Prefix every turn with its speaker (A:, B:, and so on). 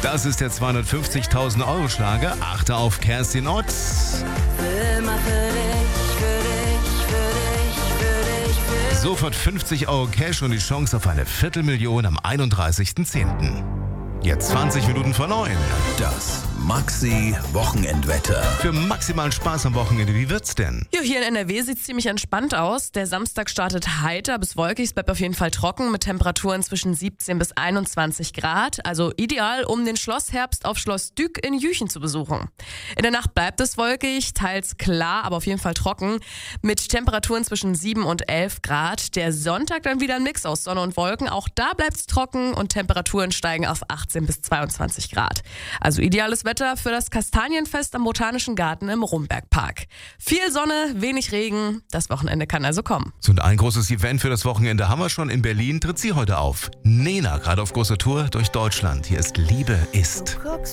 A: Das ist der 250.000 Euro Schlager. Achte auf Kerstin Ott.
B: Immer für dich.
A: Sofort 50 Euro Cash und die Chance auf eine Viertelmillion am 31.10. Jetzt 20 Minuten vor 9.
C: Das Maxi Wochenendwetter.
A: Für maximalen Spaß am Wochenende, wie wird's denn?
D: Jo, hier in NRW sieht es ziemlich entspannt aus. Der Samstag startet heiter bis wolkig, es bleibt auf jeden Fall trocken mit Temperaturen zwischen 17 bis 21 Grad. Also ideal, um den Schlossherbst auf Schloss Dück in Jüchen zu besuchen. In der Nacht bleibt es wolkig, teils klar, aber auf jeden Fall trocken mit Temperaturen zwischen 7 und 11 Grad. Der Sonntag dann wieder ein Mix aus Sonne und Wolken. Auch da bleibt es trocken und Temperaturen steigen auf 18 bis 22 Grad. Also ideales Wetter für das Kastanienfest am Botanischen Garten im Rumbergpark. Viel Sonne, wenig Regen, das Wochenende kann also kommen.
A: So, und ein großes Event für das Wochenende haben wir schon. In Berlin tritt sie heute auf. Nena, gerade auf großer Tour durch Deutschland. Hier ist Liebe ist.
B: Guckst